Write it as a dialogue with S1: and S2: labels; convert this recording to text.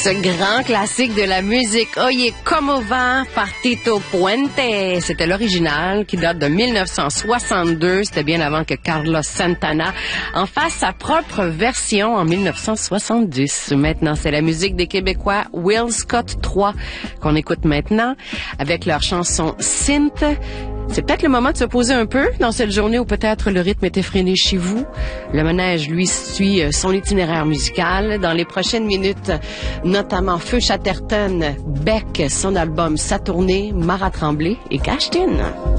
S1: Ce grand classique de la musique Oye Como Va par Tito Puente. C'était l'original qui date de 1962. C'était bien avant que Carlos Santana en fasse sa propre version en 1970. Maintenant, c'est la musique des Québécois Will Scott 3 qu'on écoute maintenant avec leur chanson Synth. C'est peut-être le moment de se poser un peu dans cette journée où peut-être le rythme est effréné chez vous. Le manège, lui, suit son itinéraire musical. Dans les prochaines minutes, notamment Feu Chatterton, Beck, son album Sa tournée, Mara Tremblay et Cashtin.